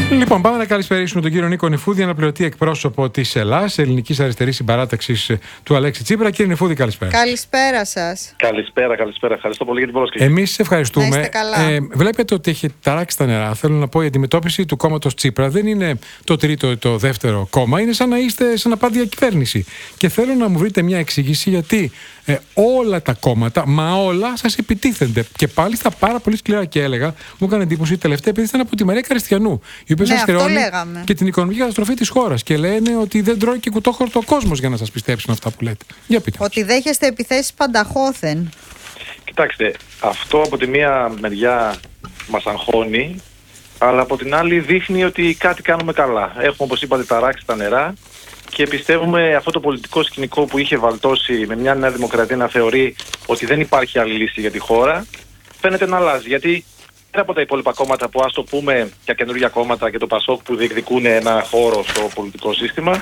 Λοιπόν, πάμε να καλησπερίσουμε τον κύριο Νίκο Νηφούδη, αναπληρωτή εκπρόσωπο της ΕΛΑΣ, Ελληνικής Αριστερής Συμπαράταξης του Αλέξη Τσίπρα. Κύριε Νηφούδη, καλησπέρα. Καλησπέρα σας. Καλησπέρα. Ευχαριστώ πολύ για την πρόσκληση. Εμείς ευχαριστούμε. Να είστε καλά. Βλέπετε ότι έχει ταράξει τα νερά. Θέλω να πω, η αντιμετώπιση του κόμματος Τσίπρα δεν είναι το τρίτο ή το δεύτερο κόμμα. Είναι σαν να πάτε διακυβέρνηση. Και θέλω να μου βρείτε μια εξήγηση γιατί όλα τα κόμματα, μα όλα σας επιτίθενται. Και πάλι στα πάρα πολύ σκληρά. Και έλεγα, μου έκανε εντύπωση τελευταία, επειδή ήταν από τη Μαρία Καριστιανού, η οποία σας χρεώνει και την οικονομική καταστροφή της χώρας. Και λένε ότι δεν τρώει και κουτόχορτο ο κόσμος για να σας πιστέψει με αυτά που λέτε. Για πείτε. Ότι δέχεστε επιθέσεις πανταχώθεν. Κοιτάξτε, αυτό από τη μία μεριά μας αγχώνει, αλλά από την άλλη δείχνει ότι κάτι κάνουμε καλά. Έχουμε, όπως είπατε, ταράξει τα νερά και πιστεύουμε αυτό το πολιτικό σκηνικό που είχε βαλτώσει με μια Νέα Δημοκρατία να θεωρεί ότι δεν υπάρχει άλλη λύση για τη χώρα, φαίνεται να αλλάζει. Γιατί πέρα από τα υπόλοιπα κόμματα που, ας το πούμε, και καινούργια κόμματα και το ΠΑΣΟΚ που διεκδικούν ένα χώρο στο πολιτικό σύστημα,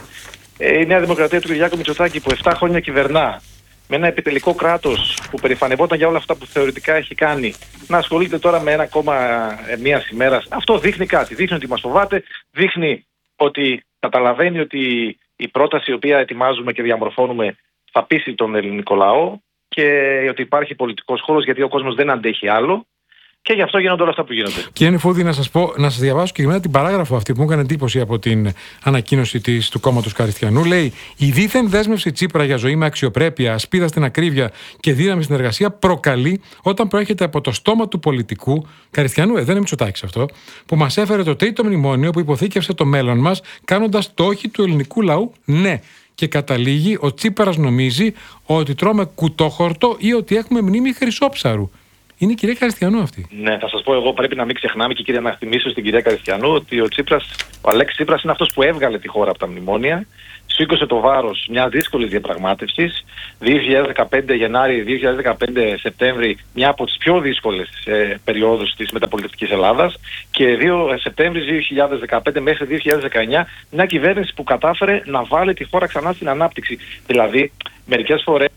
η Νέα Δημοκρατία του Κυριάκου Μητσοτάκη που 7 χρόνια κυβερνά με ένα επιτελικό κράτος που περηφανευόταν για όλα αυτά που θεωρητικά έχει κάνει, να ασχολείται τώρα με ένα κόμμα μίας ημέρας, αυτό δείχνει κάτι. Δείχνει ότι μας φοβάται, δείχνει ότι καταλαβαίνει ότι η πρόταση η οποία ετοιμάζουμε και διαμορφώνουμε θα πείσει τον ελληνικό λαό και ότι υπάρχει πολιτικός χώρος γιατί ο κόσμος δεν αντέχει άλλο. Και γι' αυτό γίνονται όλα αυτά που γίνονται. Κύριε Νηφούδη, να σας διαβάσω συγκεκριμένα την παράγραφο αυτή που μου έκανε εντύπωση από την ανακοίνωση του κόμματος Καριστιανού. Λέει: η δίθεν δέσμευση Τσίπρα για ζωή με αξιοπρέπεια, ασπίδα στην ακρίβεια και δύναμη στην εργασία προκαλεί όταν προέρχεται από το στόμα του πολιτικού Καριστιανού, δεν είναι Μητσοτάκης αυτό, που μας έφερε το τρίτο μνημόνιο που υποθήκευσε το μέλλον μας, κάνοντας το όχι του ελληνικού λαού ναι. Και καταλήγει, ο Τσίπρας νομίζει ότι τρώμε κουτόχορτο ή ότι έχουμε μνήμη χρυσόψαρου. Είναι η κυρία Καριστιανού αυτή. Ναι, θα σας πω εγώ, πρέπει να μην ξεχνάμε και κύριε, να θυμίσω στην κυρία Καριστιανού ότι ο Αλέξης Τσίπρας είναι αυτός που έβγαλε τη χώρα από τα μνημόνια, σήκωσε το βάρος μια δύσκολη διαπραγμάτευσης, 2015 Γενάρη, 2015 Σεπτέμβρη, μια από τις πιο δύσκολες περιόδους της μεταπολιτευτικής Ελλάδας και 2 Σεπτέμβρη 2015 μέχρι 2019 μια κυβέρνηση που κατάφερε να βάλει τη χώρα ξανά στην ανάπτυξη. Δηλαδή, μερικές φορές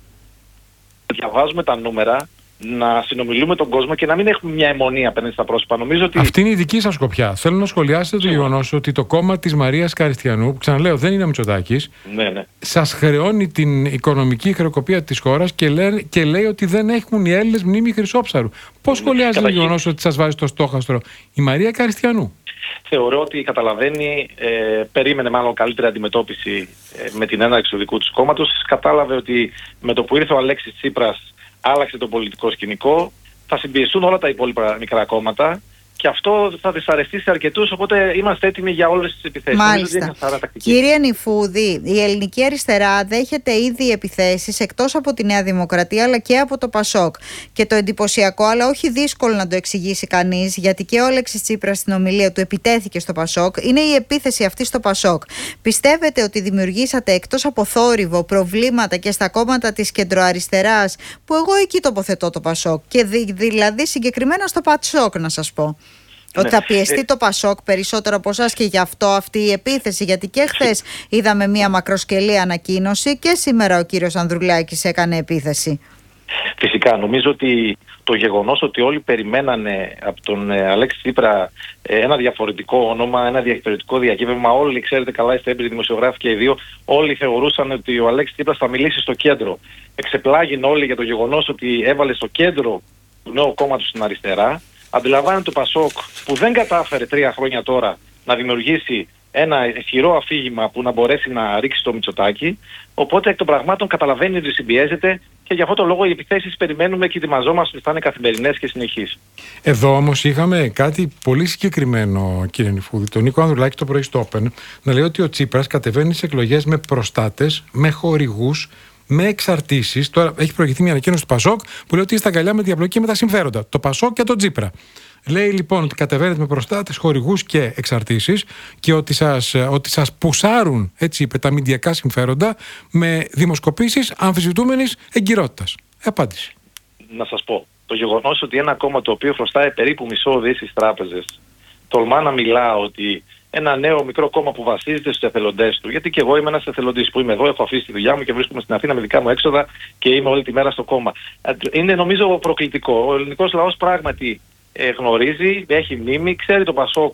διαβάζουμε τα νούμερα, να συνομιλούμε τον κόσμο και να μην έχουμε μια αιμονή απέναντι στα πρόσωπα. Νομίζω ότι... Αυτή είναι η δική σας σκοπιά. Θέλω να σχολιάσετε το γεγονός ότι το κόμμα της Μαρίας Καριστιανού, που ξαναλέω δεν είναι ο Μητσοτάκης, σας χρεώνει την οικονομική χρεοκοπία της χώρας και λέει ότι δεν έχουν οι Έλληνες μνήμη χρυσόψαρου. Πώς σχολιάζετε το γεγονός ότι σας βάζει στο στόχαστρο η Μαρία Καριστιανού? Θεωρώ ότι καταλαβαίνει, περίμενε μάλλον καλύτερη αντιμετώπιση με την έναρξη του δικού του κόμματος. Κατάλαβε ότι με το που ήρθε ο Αλέξης Τσίπρας άλλαξε το πολιτικό σκηνικό, θα συμπιεστούν όλα τα υπόλοιπα μικρά κόμματα και αυτό θα δυσαρεστεί σε αρκετούς, οπότε είμαστε έτοιμοι για όλες τις επιθέσεις. Μάλιστα. Κύριε Νηφούδη, η ελληνική αριστερά δέχεται ήδη επιθέσεις εκτός από τη Νέα Δημοκρατία αλλά και από το ΠΑΣΟΚ. Και το εντυπωσιακό, αλλά όχι δύσκολο να το εξηγήσει κανείς, γιατί και ο Αλέξης Τσίπρας στην ομιλία του επιτέθηκε στο ΠΑΣΟΚ, είναι η επίθεση αυτή στο ΠΑΣΟΚ. Πιστεύετε ότι δημιουργήσατε εκτός από θόρυβο προβλήματα και στα κόμματα της κεντροαριστεράς, που εγώ εκεί τοποθετώ το ΠΑΣΟΚ, και δηλαδή συγκεκριμένα στο ΠΑΣΟΚ να σας πω? Ότι θα πιεστεί το ΠΑΣΟΚ περισσότερο από εσάς και γι' αυτό αυτή η επίθεση? Γιατί και χθες είδαμε μία μακροσκελή ανακοίνωση και σήμερα ο κύριος Ανδρουλάκης έκανε επίθεση. Φυσικά, νομίζω ότι το γεγονός ότι όλοι περιμένανε από τον Αλέξη Τσίπρα ένα διαφορετικό όνομα, ένα διαφορετικό διακύβευμα, όλοι ξέρετε καλά, είστε έμπειροι δημοσιογράφοι και οι δύο, όλοι θεωρούσαν ότι ο Αλέξης Τσίπρας θα μιλήσει στο κέντρο. Εξεπλάγιν όλοι για το γεγονός ότι έβαλε στο κέντρο του νέου κόμματος στην αριστερά. Αντιλαμβάνεται το ΠΑΣΟΚ που δεν κατάφερε 3 χρόνια τώρα να δημιουργήσει ένα ισχυρό αφήγημα που να μπορέσει να ρίξει το Μητσοτάκη. Οπότε εκ των πραγμάτων καταλαβαίνει ότι συμπιέζεται και γι' αυτό το λόγο οι επιθέσεις περιμένουμε και ετοιμαζόμαστε ότι θα είναι καθημερινές και συνεχείς. Εδώ όμως είχαμε κάτι πολύ συγκεκριμένο, κύριε Νηφούδη, τον Νίκο Ανδρουλάκη το πρωί στο Open, να λέει ότι ο Τσίπρας κατεβαίνει στις εκλογές με προστάτες, με χορηγούς, με εξαρτήσεις. Τώρα έχει προηγηθεί μια ανακοίνωση του ΠΑΣΟΚ που λέει ότι είστε αγκαλιά με διαπλοκή και με τα συμφέροντα. Το ΠΑΣΟΚ και τον Τσίπρα. Λέει λοιπόν ότι κατεβαίνετε με προστάτες, χορηγούς και εξαρτήσεις και ότι σας πουσάρουν, έτσι είπε, τα μηντιακά συμφέροντα με δημοσκοπήσεις αμφισβητούμενης εγκυρότητας. Απάντηση. Να σας πω, το γεγονός ότι ένα κόμμα το οποίο χρωστάει περίπου μισό δις στις τράπεζες τολμά να μιλά ότι ένα νέο μικρό κόμμα που βασίζεται στους εθελοντές του, γιατί και εγώ είμαι ένας εθελοντής που είμαι εδώ, έχω αφήσει τη δουλειά μου και βρίσκομαι στην Αθήνα με δικά μου έξοδα και είμαι όλη τη μέρα στο κόμμα. Είναι νομίζω προκλητικό. Ο ελληνικός λαός πράγματι γνωρίζει, έχει μνήμη, ξέρει το ΠΑΣΟΚ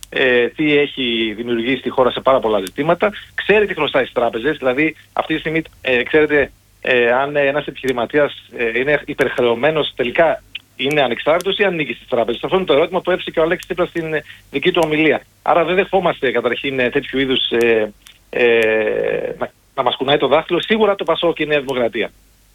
τι έχει δημιουργήσει τη χώρα σε πάρα πολλά ζητήματα, ξέρει τι χρωστάει στις τράπεζες. Δηλαδή, αυτή τη στιγμή, ξέρετε, αν ένας επιχειρηματίας είναι υπερχρεωμένος, τελικά είναι ανεξάρτητος ή ανήκει στις τράπεζες? Αυτό είναι το ερώτημα που έθεσε και ο Αλέξης Τσίπρας στην δική του ομιλία. Άρα δεν δεχόμαστε καταρχήν τέτοιου είδους να μας κουνάει το δάχτυλο. Σίγουρα το ΠΑΣΟΚ και η Νέα Δημοκρατία.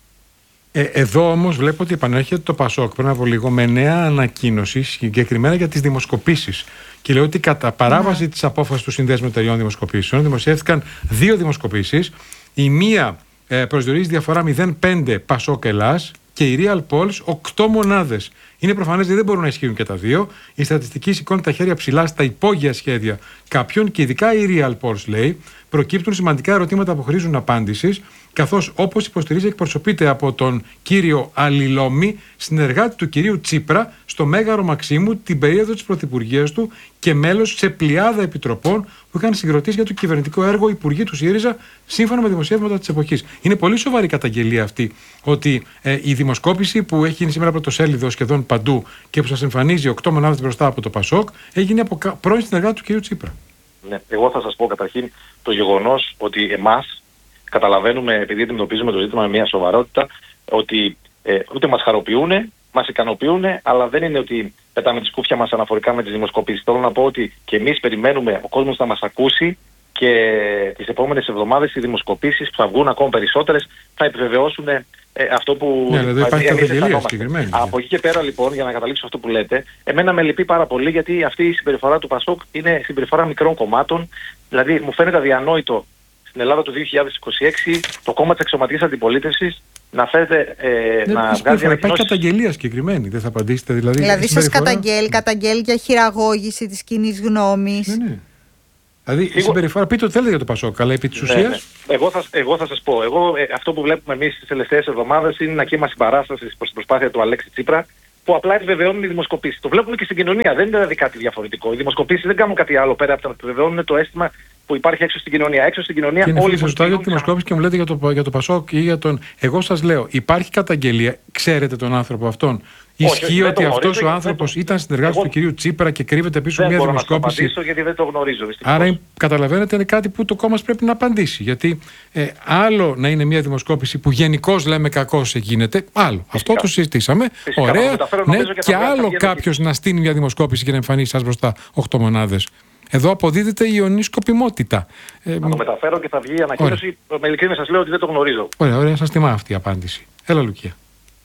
Εδώ όμως βλέπω ότι επανέρχεται το ΠΑΣΟΚ πριν από λίγο με νέα ανακοίνωση συγκεκριμένα για τις δημοσκοπήσεις. Και λέει ότι κατά παράβαση της απόφασης του Συνδέσμου Εταιριών Δημοσκοπήσεων δημοσιεύτηκαν 2 δημοσκοπήσεις. Η μία προσδιορίζει διαφορά 0,5 ΠΑΣΟΚ Ελλάς και η Real Polls 8 μονάδες. Είναι προφανές ότι δεν μπορούν να ισχύουν και τα δύο. Η στατιστική σηκώνει τα χέρια ψηλά στα υπόγεια σχέδια κάποιων και ειδικά η Real Polls λέει προκύπτουν σημαντικά ερωτήματα που χρήζουν απάντησης, καθώς όπως υποστηρίζει εκπροσωπείται από τον κύριο Αλληλόμη, συνεργάτη του κυρίου Τσίπρα στο Μέγαρο Μαξίμου την περίοδο της πρωθυπουργίας του και μέλος σε πλειάδα επιτροπών που είχαν συγκροτήσει για το κυβερνητικό έργο υπουργοί του ΣΥΡΙΖΑ σύμφωνα με δημοσιεύματα της εποχής. Είναι πολύ σοβαρή καταγγελία αυτή ότι η δημοσκόπηση που έχει γίνει σήμερα πρωτοσέλιδο σχεδόν παντού και που σας εμφανίζει 8 μονάδες μπροστά από το ΠΑΣΟΚ έχει γίνει από πρώην συνεργάτη του κυρίου Τσίπρα. Ναι, εγώ θα σας πω καταρχήν το γεγονός ότι εμάς καταλαβαίνουμε, επειδή αντιμετωπίζουμε το ζήτημα με μια σοβαρότητα, ότι ούτε μας χαροποιούν, μας ικανοποιούν, αλλά δεν είναι ότι πετάμε τη σκούφια μας αναφορικά με τις δημοσκοπήσεις. Θέλω να πω ότι και εμείς περιμένουμε ο κόσμος να μας ακούσει και τις επόμενες εβδομάδες οι δημοσκοπήσεις που θα βγουν ακόμα περισσότερες θα επιβεβαιώσουν αυτό που υπάρχει καταγγελία συγκεκριμένη. Από εκεί και πέρα λοιπόν, για να καταλήξω αυτό που λέτε, εμένα με λυπεί πάρα πολύ γιατί αυτή η συμπεριφορά του ΠΑΣΟΚ είναι συμπεριφορά μικρών κομμάτων. Δηλαδή μου φαίνεται αδιανόητο στην Ελλάδα του 2026 το κόμμα της αξιωματικής αντιπολίτευσης να φέρετε να βγάζει υπάρχει καταγγελία συγκεκριμένη, δεν θα απαντήσετε δηλαδή. Δηλαδή σας καταγγέλει για χειραγώγηση της κοινής γνώμης. Ναι. Δηλαδή η συμπεριφορά, πείτε ό,τι θέλετε για το ΠΑΣΟΚ, αλλά επί της ουσίας. Ναι. Εγώ θα σας πω. Αυτό που βλέπουμε εμείς τις τελευταίες εβδομάδες είναι ένα κύμα συμπαράστασης προς την προσπάθεια του Αλέξη Τσίπρα, που απλά επιβεβαιώνουν οι δημοσκοπήσεις. Το βλέπουμε και στην κοινωνία. Δεν είναι δηλαδή κάτι διαφορετικό. Οι δημοσκοπήσεις δεν κάνουν κάτι άλλο πέρα από το να επιβεβαιώνουν το αίσθημα που υπάρχει έξω στην κοινωνία. Έξω στην κοινωνία όλοι σας ρωτάω για τη δημοσκόπηση και μου λέτε για το ΠΑΣΟΚ ή για τον. Εγώ σας λέω, υπάρχει καταγγελία. Ξέρετε τον άνθρωπο αυτόν? Ισχύει ότι αυτός ο άνθρωπος ήταν συνεργάτης του κυρίου Τσίπρα και κρύβεται πίσω μια δημοσκόπηση? Δεν μπορώ να γιατί δεν το γνωρίζω. Άρα καταλαβαίνετε είναι κάτι που το κόμμα πρέπει να απαντήσει. Γιατί άλλο να είναι μια δημοσκόπηση που γενικώς λέμε κακώς γίνεται, άλλο. Φυσικά. Αυτό το συζητήσαμε. Φυσικά. Ωραία. Ναι, και άλλο κάποιος να στείλει μια δημοσκόπηση και να εμφανίσει σας μπροστά 8 μονάδες. Εδώ αποδίδεται η ιονή σκοπιμότητα. Να το μεταφέρω και θα βγει η ανακοίνωση. Με ειλικρίνεια σας λέω ότι δεν το γνωρίζω. Ωραία, σας τιμά αυτή η απάντηση. Έλα, Λουκία.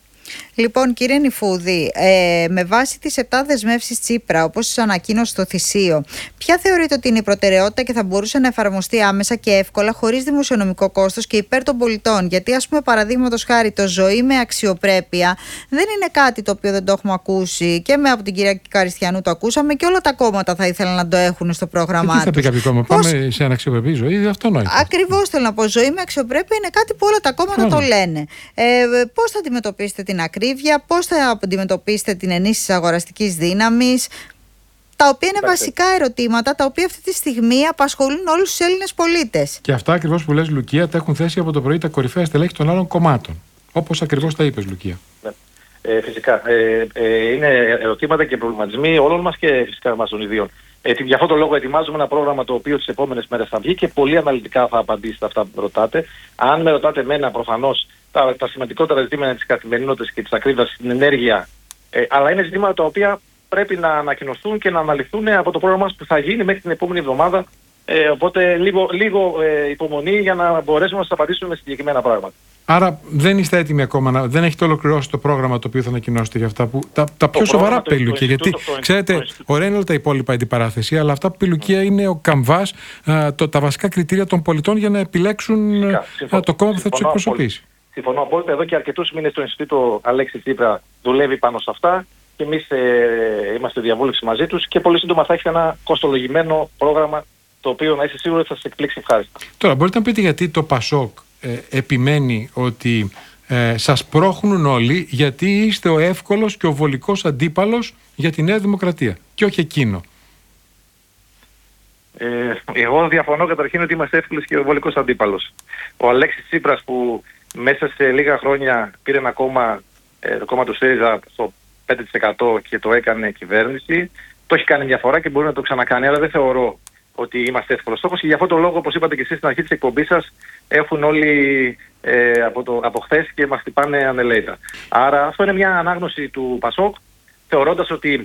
Λοιπόν, κύριε Νιφούδη, με βάση τις 7 δεσμεύσεις Τσίπρα, όπως σας ανακοίνωσε στο Θησείο, ποια θεωρείτε ότι είναι η προτεραιότητα και θα μπορούσε να εφαρμοστεί άμεσα και εύκολα, χωρίς δημοσιονομικό κόστος και υπέρ των πολιτών? Γιατί, ας πούμε, παραδείγματος χάρη, το ζωή με αξιοπρέπεια δεν είναι κάτι το οποίο δεν το έχουμε ακούσει και από την κυρία Καριστιανού το ακούσαμε και όλα τα κόμματα θα ήθελαν να το έχουν στο πρόγραμμά τους. Τι θα πει κάποιο κόμμα, πάμε σε αναξιοπρεπή ζωή, αυτονόητο. Ακριβώς θέλω να πω. Ζωή με αξιοπρέπεια είναι κάτι που όλα τα κόμματα το λένε. Πώς θα αντιμετωπίσετε την ακρίβεια, πώς θα αντιμετωπίσετε την ενίσχυση αγοραστικής δύναμης, τα οποία είναι βασικά ερωτήματα τα οποία αυτή τη στιγμή απασχολούν όλους τους Έλληνες πολίτες. Και αυτά ακριβώς που λες, Λουκία, τα έχουν θέσει από το πρωί τα κορυφαία στελέχη των άλλων κομμάτων. Όπως ακριβώς τα είπες, Λουκία. Φυσικά. Είναι ερωτήματα και προβληματισμοί όλων μας και φυσικά μας των ιδίων. Για αυτόν τον λόγο ετοιμάζουμε ένα πρόγραμμα το οποίο τις επόμενες μέρες θα βγει και πολύ αναλυτικά θα απαντήσει αυτά που ρωτάτε. Αν με ρωτάτε εμένα, προφανώς τα σημαντικότερα ζητήματα της καθημερινότητας και της ακρίβειας στην ενέργεια, αλλά είναι ζητήματα τα οποία πρέπει να ανακοινωθούν και να αναλυθούν από το πρόγραμμα που θα γίνει μέχρι την επόμενη εβδομάδα. Οπότε λίγο υπομονή για να μπορέσουμε να σας απαντήσουμε με συγκεκριμένα πράγματα. Άρα δεν είστε έτοιμοι ακόμα, δεν έχετε ολοκληρώσει το πρόγραμμα το οποίο θα ανακοινώσετε για αυτά που. Τα πιο σοβαρά πελούκια. Γιατί ξέρετε, ωραία είναι όλα τα υπόλοιπα αντιπαράθεση, αλλά αυτά που πελουκία είναι ο καμβάς, τα βασικά κριτήρια των πολιτών για να επιλέξουν το κόμμα που θα τους εκπροσωπήσει. Συμφωνώ απόλυτα. Εδώ και αρκετούς μήνες το Ινστιτούτο Αλέξη Τσίπρα δουλεύει πάνω σε αυτά και εμείς είμαστε διαβούλευση μαζί τους και πολύ σύντομα θα έχει ένα κοστολογημένο πρόγραμμα το οποίο να είστε σίγουροι ότι θα σας εκπλήξει ευχάριστα. Τώρα, μπορείτε να πείτε γιατί το ΠΑΣΟΚ επιμένει ότι σας πρόχνουν όλοι γιατί είστε ο εύκολος και ο βολικός αντίπαλος για τη Νέα Δημοκρατία και όχι εκείνο? Εγώ διαφωνώ καταρχήν ότι είμαστε εύκολος και ο βολικός αντίπαλος. Ο Αλέξης Τσίπρας που μέσα σε λίγα χρόνια πήρε ένα κόμμα, το κόμμα του ΣΥΡΙΖΑ στο 5% και το έκανε κυβέρνηση, Το έχει κάνει μια φορά και μπορεί να το ξανακάνει, αλλά δεν θεωρώ ότι είμαστε εύκολος στόχος και για αυτόν τον λόγο, όπως είπατε και εσείς στην αρχή της εκπομπής σας, έχουν όλοι από χθες και μας χτυπάνε ανελαίητα. Άρα αυτό είναι μια ανάγνωση του Πασόκ, θεωρώντας ότι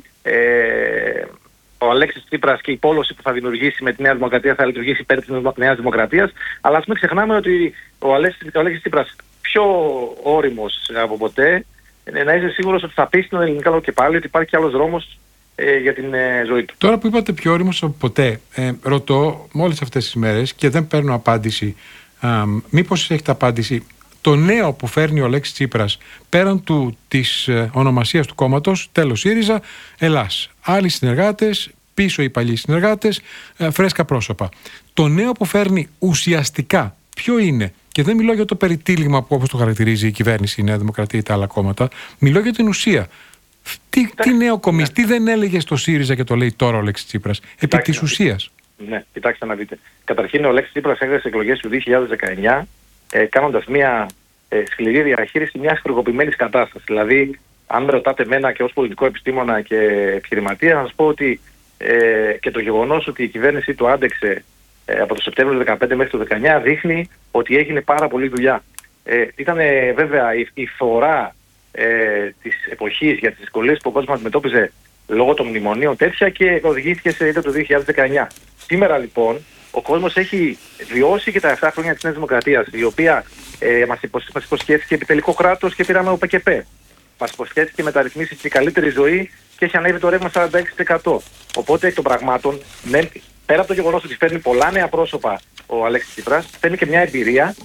ο Αλέξης Τσίπρας και η πόλωση που θα δημιουργήσει με τη Νέα Δημοκρατία θα λειτουργήσει υπέρ της Νέας Δημοκρατίας, αλλά ας μην ξεχνάμε ότι ο Αλέξης Τσίπρας πιο όριμος από ποτέ, να είσαι σίγουρος ότι θα πει στον ελληνικό λαό και πάλι ότι υπάρχει κι άλλος δρόμος για την ζωή του. Τώρα που είπατε πιο όριμος από ποτέ, ρωτώ όλες αυτές τις μέρες και δεν παίρνω απάντηση. Μήπως έχετε απάντηση? Το νέο που φέρνει ο Αλέξης Τσίπρας, πέραν της ονομασίας του κόμματος, τέλος ΣΥΡΙΖΑ, Ελλάς. Άλλοι συνεργάτες, πίσω οι παλιοί συνεργάτες, φρέσκα πρόσωπα. Το νέο που φέρνει ουσιαστικά ποιο είναι? Και δεν μιλώ για το περιτύλιγμα που όπως το χαρακτηρίζει η κυβέρνηση, η Νέα Δημοκρατία ή τα άλλα κόμματα. Μιλώ για την ουσία. Τι νέο κομίς, τι δεν έλεγε στο ΣΥΡΙΖΑ και το λέει τώρα ο Αλέξης Τσίπρας, επί της ουσίας? Ναι, κοιτάξτε να δείτε. Καταρχήν ο Αλέξης Τσίπρας έκανε τις εκλογές του 2019 κάνοντας μια σκληρή διαχείριση μιας χρεοκοπημένης κατάστασης. Δηλαδή, αν με ρωτάτε εμένα και ως πολιτικό επιστήμονα και επιχειρηματία, να σας πω ότι και το γεγονός ότι η κυβέρνηση του άντεξε από το Σεπτέμβριο του 2015 μέχρι το 2019 δείχνει ότι έγινε πάρα πολλή δουλειά. Ήταν βέβαια η φορά της εποχής για τις δυσκολίες που ο κόσμος αντιμετώπιζε λόγω των μνημονίων τέτοια και οδηγήθηκε σε ήττα το 2019. Σήμερα λοιπόν ο κόσμος έχει βιώσει και τα 7 χρόνια της Νέας Δημοκρατίας, η οποία μας υποσχέθηκε επιτελικό κράτος και πήραμε ο ΠΚΠ. Μας υποσχέθηκε μεταρρυθμίσεις και καλύτερη ζωή και έχει ανέβει το ρεύμα 46%. Οπότε εκ των πραγμάτων, πέρα από το γεγονός ότι φέρνει πολλά νέα πρόσωπα ο Αλέξης Τσίπρας, φέρνει και μια εμπειρία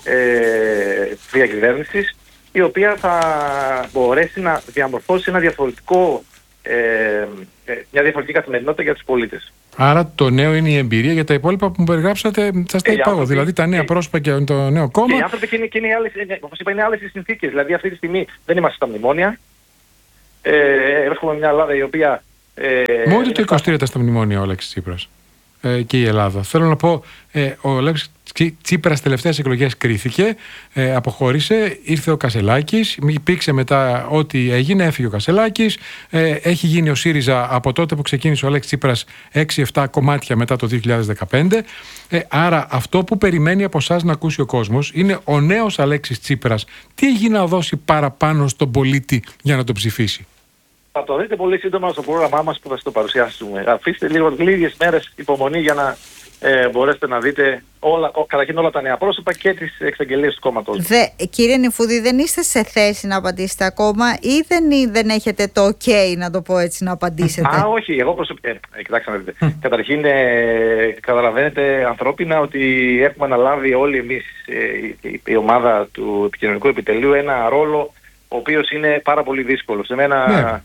διακυβέρνησης, η οποία θα μπορέσει να διαμορφώσει ένα διαφορετικό, μια διαφορετική καθημερινότητα για τους πολίτες. Άρα το νέο είναι η εμπειρία. Για τα υπόλοιπα που μου περιγράψατε, σας τα είπα εγώ. Δηλαδή τα νέα πρόσωπα και το νέο κόμμα. Και οι άνθρωποι και είναι άλλες, όπως είπα, είναι άλλες οι συνθήκες. Δηλαδή αυτή τη στιγμή δεν είμαστε στα μνημόνια. Έχουμε μια Ελλάδα η οποία... Μόνο το 23 ήταν στα μνημόνια ο Αλέξης Τσίπρας και η Ελλάδα. Θέλω να πω, ο Αλέξης Τσίπρας τελευταίες εκλογές κρίθηκε, αποχώρησε, ήρθε ο Κασελάκης, υπήρξε μετά ό,τι έγινε, έφυγε ο Κασελάκης, έχει γίνει ο ΣΥΡΙΖΑ από τότε που ξεκίνησε ο Αλέξης Τσίπρας 6-7 κομμάτια μετά το 2015. Άρα αυτό που περιμένει από εσάς να ακούσει ο κόσμος είναι ο νέος Αλέξης Τσίπρας. Τι έχει να δώσει παραπάνω στον πολίτη για να το ψηφίσει? Θα το δείτε πολύ σύντομα στο πρόγραμμά μας που θα το παρουσιάσουμε. Αφήστε λίγες μέρες υπομονή για να μπορέσετε να δείτε καταρχήν όλα τα νέα πρόσωπα και τις εξαγγελίες του κόμματος. Κύριε Νιφούδη, δεν είστε σε θέση να απαντήσετε ακόμα ή δεν έχετε το OK, να το πω έτσι, να απαντήσετε? Όχι, εγώ προσωπικά. Κοιτάξτε να δείτε. Καταρχήν καταλαβαίνετε ανθρώπινα ότι έχουμε αναλάβει όλοι εμείς η ομάδα του επικοινωνικού επιτελείου ένα ρόλο ο οποίος είναι πάρα πολύ δύσκολος. Εμένα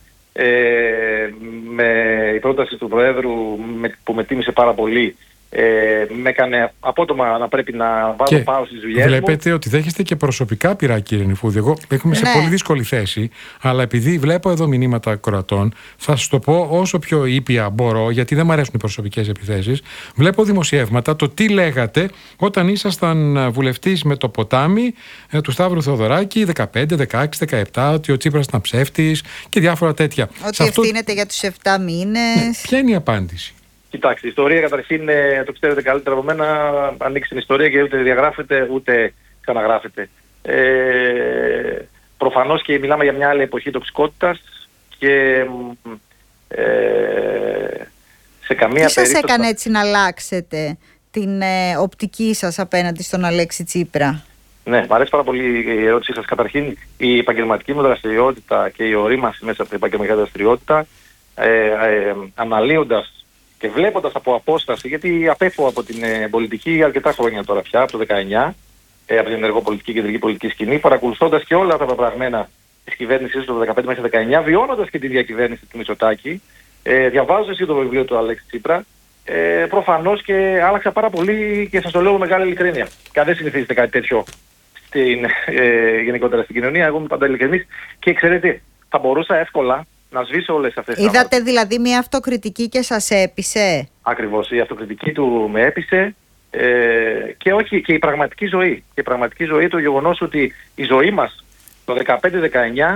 με η πρόταση του Προέδρου που με τίμησε πάρα πολύ, με έκανε απότομα να πρέπει να βάλω πάω στις δουλειές μου. Βλέπετε ότι δέχεστε και προσωπικά πειρά, κύριε Νιφούδη. Εγώ είμαι σε πολύ δύσκολη θέση, αλλά επειδή βλέπω εδώ μηνύματα κροατών, θα σας το πω όσο πιο ήπια μπορώ, γιατί δεν μου αρέσουν οι προσωπικές επιθέσεις. Βλέπω δημοσιεύματα, το τι λέγατε όταν ήσασταν βουλευτής με το ποτάμι του Σταύρου Θεοδωράκη 15, 16, 17, ότι ο Τσίπρας ήταν ψεύτης και διάφορα τέτοια. Ότι ευθύνεται για τους 7 μήνες. Ποια είναι η απάντηση? Κοιτάξτε, η ιστορία καταρχήν, το ξέρετε καλύτερα από μένα, ανοίξει την ιστορία και ούτε διαγράφεται ούτε ξαναγράφεται. Προφανώς και μιλάμε για μια άλλη εποχή τοξικότητας και σε καμία περίπτωση... Τι σας έκανε έτσι να αλλάξετε την οπτική σας απέναντι στον Αλέξη Τσίπρα? Ναι, μου αρέσει πάρα πολύ η ερώτησή σας. Καταρχήν, η επαγγελματική μου δραστηριότητα και η ορίμαση μέσα από την επαγγελματική δραστηριότητα, αναλύοντας και βλέποντας από απόσταση, γιατί απέφω από την πολιτική αρκετά χρόνια τώρα πια, από το 19, από την ενεργό πολιτική και κεντρική πολιτική σκηνή, παρακολουθώντας και όλα τα πεπραγμένα της κυβέρνησης του 2015 μέχρι το 19, βιώνοντας και τη διακυβέρνηση του Μητσοτάκη, διαβάζοντας και το βιβλίο του Αλέξη Τσίπρα, προφανώς και άλλαξα πάρα πολύ και σας το λέω με μεγάλη ειλικρίνεια. Και αν δεν συνηθίζετε κάτι τέτοιο γενικότερα στην κοινωνία, εγώ είμαι πάντα ειλικρινής και ξέρετε, θα μπορούσα εύκολα να σβήσω όλες αυτές τις Είδατε δηλαδή μια αυτοκριτική και σας έπεισε? Ακριβώς, η αυτοκριτική του με έπεισε και όχι και η πραγματική ζωή. Και η πραγματική ζωή, το γεγονός ότι η ζωή μας το 15-19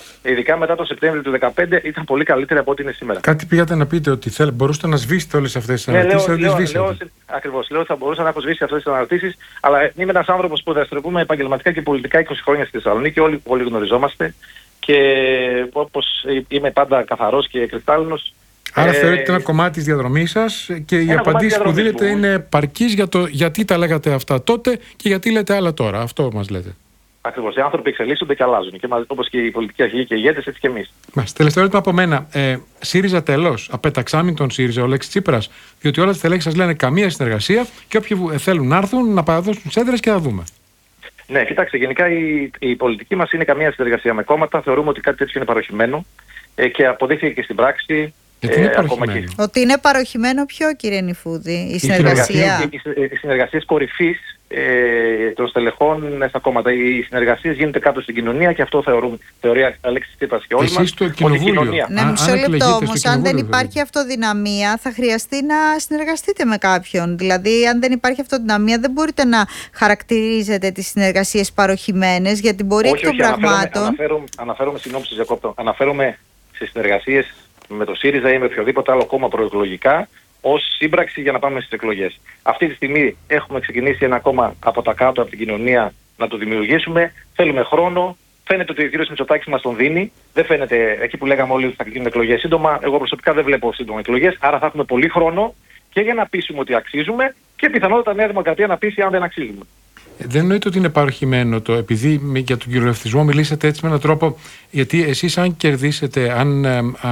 ειδικά μετά το Σεπτέμβριο του 2015, ήταν πολύ καλύτερη από ό,τι είναι σήμερα. Κάτι πήγατε να πείτε ότι μπορούσατε να σβήσετε όλες αυτές τις αναρτήσεις, δεν τις σβήσατε. Ακριβώς. Λέω ότι θα μπορούσα να έχω σβήσει αυτές τις αναρτήσεις, αλλά είμαι ένας άνθρωπος που δραστηριοποιούμε επαγγελματικά και πολιτικά 20 χρόνια στη Θεσσαλονίκη, όλοι γνωριζόμαστε και όπως είμαι πάντα καθαρός και κρυστάλλινος. Άρα θεωρείτε ότι είναι ένα κομμάτι της διαδρομής σας και οι απαντήσεις που δίνετε είναι επαρκείς για το γιατί τα λέγατε αυτά τότε και γιατί λέτε άλλα τώρα. Αυτό μας λέτε. Ακριβώς. Οι άνθρωποι εξελίσσονται και αλλάζουν. Και όπως και η πολιτική αρχηγοί και οι ηγέτες, έτσι και εμείς. Τελευταίο ερώτημα από μένα. ΣΥΡΙΖΑ τέλος. Απέταξάμιν τον ΣΥΡΙΖΑ ο Αλέξης Τσίπρας. Διότι όλα τα στελέχη σας λένε καμία συνεργασία και όποιοι θέλουν να έρθουν να παραδώσουν τις έδρες και θα δούμε. Ναι, κοιτάξτε, γενικά η πολιτική μας είναι καμία συνεργασία με κόμματα. Θεωρούμε ότι κάτι τέτοιο είναι παροχημένο και αποδείχθηκε και στην πράξη. Ότι είναι παροχημένο ποιο, κύριε Νιφούδη, η συνεργασία? Οι συνεργασίες κορυφής των στελεχών στα κόμματα. Οι συνεργασίες γίνονται κάτω στην κοινωνία και αυτό θεωρεί Αλέξης Τσίπρας και όλοι μας. Ότι κοινωνία. Ναι, μισό λεπτό όμως. Αν δεν υπάρχει αυτοδυναμία, θα χρειαστεί να συνεργαστείτε με κάποιον. Δηλαδή, αν δεν υπάρχει αυτοδυναμία, δεν μπορείτε να χαρακτηρίζετε τις συνεργασίες παροχημένες, γιατί μπορεί εκ των πραγμάτων. Αναφέρομαι, συγγνώμη, διακόπτω. Αναφέρομαι σε συνεργασίες με το ΣΥΡΙΖΑ ή με οποιοδήποτε άλλο κόμμα προεκλογικά ως σύμπραξη για να πάμε στις εκλογές. Αυτή τη στιγμή έχουμε ξεκινήσει ένα κόμμα από τα κάτω, από την κοινωνία, να το δημιουργήσουμε. Θέλουμε χρόνο. Φαίνεται ότι ο κ. Μητσοτάκης μας τον δίνει. Δεν φαίνεται εκεί που λέγαμε όλοι ότι θα γίνουν εκλογές σύντομα. Εγώ προσωπικά δεν βλέπω σύντομα εκλογές. Άρα θα έχουμε πολύ χρόνο και για να πείσουμε ότι αξίζουμε και πιθανότατα Νέα Δημοκρατία να πείσει αν δεν αξίζουμε. Δεν εννοείται ότι είναι παροχημένο το, επειδή για τον κυριολευτισμό μιλήσατε έτσι με έναν τρόπο, γιατί εσείς αν κερδίσετε, αν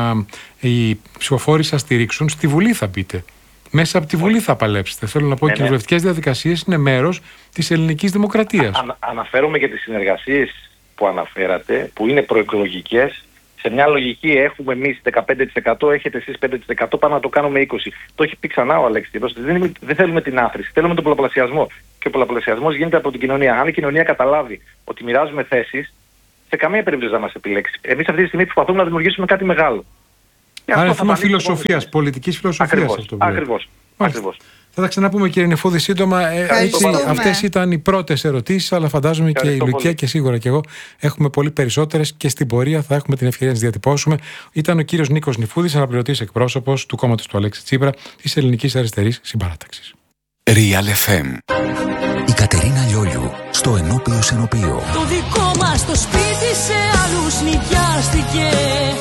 οι ψηφοφόροι σας στηρίξουν, στη Βουλή θα μπείτε. Μέσα από τη Βουλή θα παλέψετε. Θέλω να πω, οι κοινοβουλευτικές διαδικασίες είναι μέρος της ελληνικής δημοκρατίας. Αναφέρομαι για τις συνεργασίες που αναφέρατε, που είναι προεκλογικές. Σε μια λογική έχουμε εμείς 15%, έχετε εσείς 5%, πάμε να το κάνουμε 20%. Το έχει πει ξανά ο Αλέξης. Δεν θέλουμε την άθρηση, θέλουμε τον πολλαπλασιασμό. Και ο πολλαπλασιασμός γίνεται από την κοινωνία. Αν η κοινωνία καταλάβει ότι μοιράζουμε θέσεις, σε καμία περίπτωση δεν μας επιλέξει. Εμείς αυτή τη στιγμή προσπαθούμε να δημιουργήσουμε κάτι μεγάλο. Άρα είναι θέμα φιλοσοφίας, πολιτικής φιλοσοφίας αυτό. Ακριβώς. Θα τα ξαναπούμε, κύριε Νιφούδη, σύντομα. Αυτές ήταν οι πρώτες ερωτήσεις, αλλά φαντάζομαι και η Λουκία και σίγουρα και εγώ έχουμε πολύ περισσότερες και στην πορεία θα έχουμε την ευκαιρία να τις διατυπώσουμε. Ήταν ο κύριος Νίκος Νιφούδης, αναπληρωτής εκπρόσωπος του κόμματος του Αλέξη Τσίπρα, της Ελληνικής Αριστερής Συμπαράταξης. Real FM. Η Κατερίνα Λιόλιου στο Ενώπιο Σενωπείο. Το δικό μας το σπίτι σε άλλους νοικιάστηκε.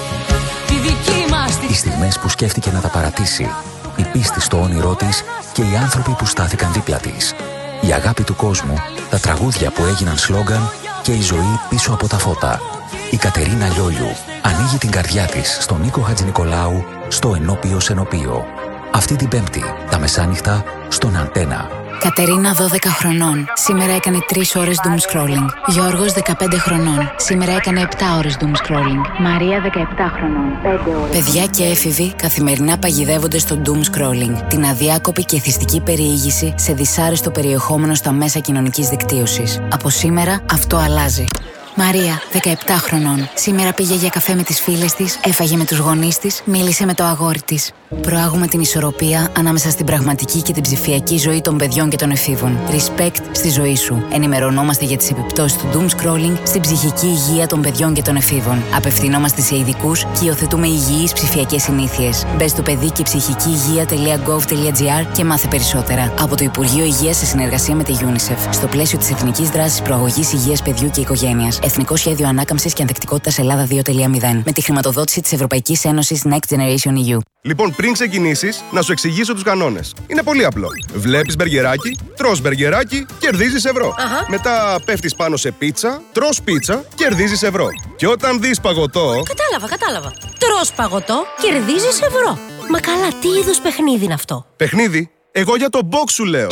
Τη δική μας οι στιγμές που σκέφτηκε να τα παρατήσει, η πίστη στο όνειρό της και οι άνθρωποι που στάθηκαν δίπλα της. Η αγάπη του κόσμου, τα τραγούδια που έγιναν σλόγγαν και η ζωή πίσω από τα φώτα. Η Κατερίνα Λιόλιου ανοίγει την καρδιά της στον Νίκο Χατζηνικολάου στο Ενώπιο Σενωπείο. Αυτή την Πέμπτη, τα μεσάνυχτα, στον Αντένα. Κατερίνα 12 χρονών. Σήμερα έκανε 3 ώρες doom scrolling. Γιώργος 15 χρονών. Σήμερα έκανε 7 ώρες doom scrolling. Μαρία 17 χρονών. 5 ώρες. Παιδιά και έφηβοι καθημερινά παγιδεύονται στο doom scrolling. Την αδιάκοπη και εθιστική περιήγηση σε δυσάρεστο περιεχόμενο στα μέσα κοινωνικής δικτύωσης. Από σήμερα αυτό αλλάζει. Μαρία, 17 χρονών. Σήμερα πήγε για καφέ με τις φίλες της, έφαγε με τους γονείς της, μίλησε με το αγόρι της. Προάγουμε την ισορροπία ανάμεσα στην πραγματική και την ψηφιακή ζωή των παιδιών και των εφήβων. Respect στη ζωή σου. Ενημερωνόμαστε για τις επιπτώσεις του doom scrolling στην ψυχική υγεία των παιδιών και των εφήβων. Απευθυνόμαστε σε ειδικούς και υιοθετούμε υγιείς ψηφιακές συνήθειες. Μπες στο παιδικηψυχικηυγεία.gov.gr και μάθε περισσότερα. Από το Υπουργείο Υγείας σε συνεργασία με τη UNICEF. Στο πλαίσιο της Εθνικής Δράσης Προαγωγής Υγείας Παιδιού και Οικογένειας. Εθνικό Σχέδιο Ανάκαμψης και Ανθεκτικότητας Ελλάδα 2.0. Με τη χρηματοδότηση της Ευρωπαϊκής Ένωσης Next Generation EU. Λοιπόν, πριν ξεκινήσεις, να σου εξηγήσω τους κανόνες. Είναι πολύ απλό. Βλέπεις μπεργκεράκι, τρως μπεργκεράκι, κερδίζεις ευρώ. Μετά πέφτεις πάνω σε πίτσα, τρως πίτσα, κερδίζεις ευρώ. Και όταν δεις παγωτό. Κατάλαβα. Τρως παγωτό, κερδίζεις ευρώ. Μα καλά, τι είδους παιχνίδι είναι αυτό? Παιχνίδι? Εγώ για το box σου λέω.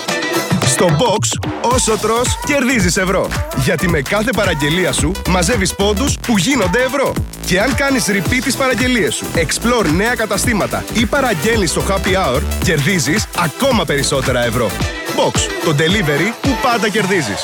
Στο box, όσο τρως, κερδίζεις ευρώ. Γιατί με κάθε παραγγελία σου μαζεύεις πόντους που γίνονται ευρώ. Και αν κάνεις repeat τις παραγγελίες σου, explore νέα καταστήματα ή παραγγέλνεις στο happy hour, κερδίζεις ακόμα περισσότερα ευρώ. Box, το delivery που πάντα κερδίζεις.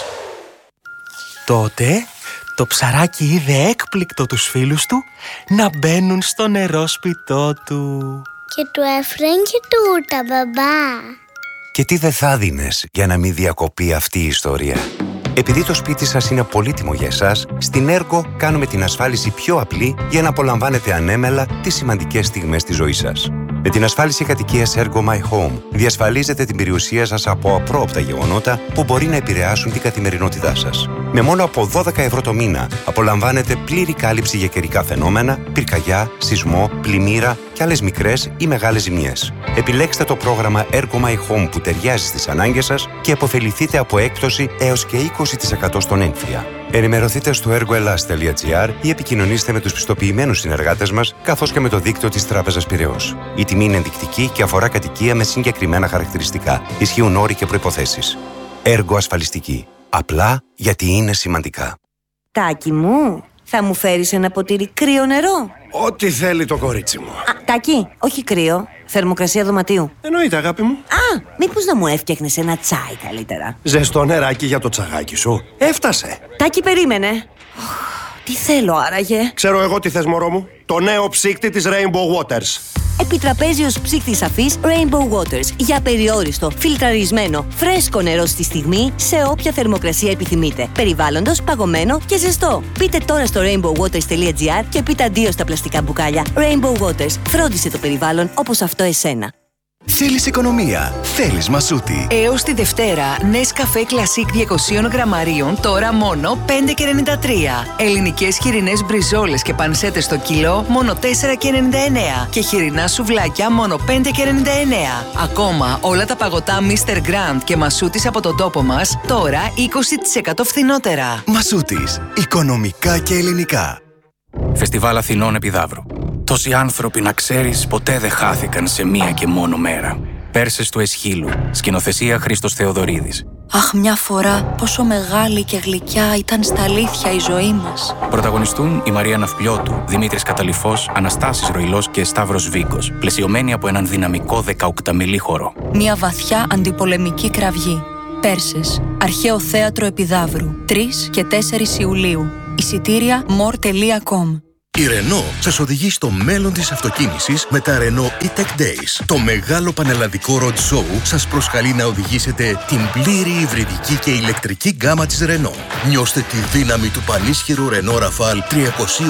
Τότε, το ψαράκι είδε έκπληκτο τους φίλους του να μπαίνουν στο νερόσπιτό του. Και του έφεραν και τούρτα, μπαμπά. Και τι δεν θα δίνες για να μην διακοπεί αυτή η ιστορία? Επειδή το σπίτι σας είναι πολύτιμο για εσάς, στην Ergo κάνουμε την ασφάλιση πιο απλή για να απολαμβάνετε ανέμελα τις σημαντικές στιγμές της ζωής σας. Με την ασφάλιση κατοικίας Ergo My Home διασφαλίζετε την περιουσία σας από απρόοπτα γεγονότα που μπορεί να επηρεάσουν την καθημερινότητά σας. Με μόνο από 12 ευρώ το μήνα απολαμβάνετε πλήρη κάλυψη για καιρικά φαινόμενα, πυρκαγιά, σεισμό, πλημμύρα και άλλες μικρές ή μεγάλες ζημιές. Επιλέξτε το πρόγραμμα Ergo My Home που ταιριάζει στις ανάγκες σας και επωφεληθείτε από έκπτωση έως και 20% στον έμφυα. Ενημερωθείτε στο ergoelas.gr ή επικοινωνήστε με τους πιστοποιημένους συνεργάτες μας, καθώς και με το δίκτυο της Τράπεζας Πειραιώς. Η τιμή είναι ενδεικτική και αφορά κατοικία με συγκεκριμένα χαρακτηριστικά. Ισχύουν όροι και προϋποθέσεις. Ergo ασφαλιστική. Απλά γιατί είναι σημαντικά. Τάκη μου, θα μου φέρεις ένα ποτήρι κρύο νερό? Ό,τι θέλει το κορίτσι μου. Τάκη, όχι κρύο. Θερμοκρασία δωματίου. Εννοείται, αγάπη μου. Μήπως να μου έφτιαχνες ένα τσάι καλύτερα? Ζεστό νεράκι για το τσαγάκι σου. Έφτασε. Τάκη, περίμενε. Τι θέλω άραγε? Ξέρω εγώ τι θες, μωρό μου. Το νέο ψύκτη της Rainbow Waters. Επιτραπέζιος ψύκτης αφής Rainbow Waters. Για περιόριστο, φιλτραρισμένο, φρέσκο νερό στη στιγμή, σε όποια θερμοκρασία επιθυμείτε. Περιβάλλοντος, παγωμένο και ζεστό. Μπείτε τώρα στο rainbowwaters.gr και πείτε αντίο στα πλαστικά μπουκάλια. Rainbow Waters. Φρόντισε το περιβάλλον όπως αυτό εσένα. Θέλεις οικονομία, θέλεις Μασούτη. Έως τη Δευτέρα, Nescafé Classic 200 γραμμαρίων, τώρα μόνο 5,93. Ελληνικές χοιρινές μπριζόλες και πανσέτες στο κιλό, μόνο 4,99. Και χοιρινά σουβλάκια, μόνο 5,99. Ακόμα, όλα τα παγωτά Mr. Grand και Μασούτης από τον τόπο μας, τώρα 20% φθηνότερα. Μασούτης, οικονομικά και ελληνικά. Φεστιβάλ Αθηνών Επιδαύρου. Τόσοι άνθρωποι, να ξέρεις, ποτέ δεν χάθηκαν σε μία και μόνο μέρα. Πέρσες του Εσχύλου. Σκηνοθεσία Χρήστος Θεοδωρίδης. Αχ, μια φορά πόσο μεγάλη και γλυκιά ήταν στα αλήθεια η ζωή μας. Πρωταγωνιστούν η Μαρία Ναυπλιώτου, Δημήτρης Καταλυφός, Αναστάσης Ροϊλός και Σταύρος Βίκος, πλαισιωμένοι από έναν δυναμικό 18μηλή χορό. Μια βαθιά αντιπολεμική κραυγή. Πέρσες. Αρχαίο Θέατρο Επιδαύρου. 3 και 4 Ιουλίου. Εισιτήρια more.com. Η Renault σας οδηγεί στο μέλλον της αυτοκίνησης με τα Renault E-Tech Days. Το μεγάλο πανελλαδικό road show σας προσκαλεί να οδηγήσετε την πλήρη υβριδική και ηλεκτρική γκάμα της Renault. Νιώστε τη δύναμη του πανίσχυρου Renault Rafale 300